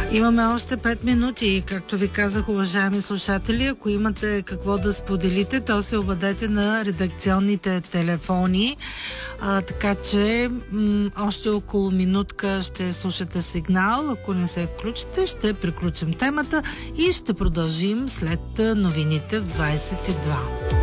Имаме още 5 минути. Както ви казах, уважаеми слушатели, ако имате какво да споделите, то се обадете на редакционните телефони. Така че още около минутка ще слушате сигнал. Ако не се включите, ще приключим темата и ще продължим след новините в 22.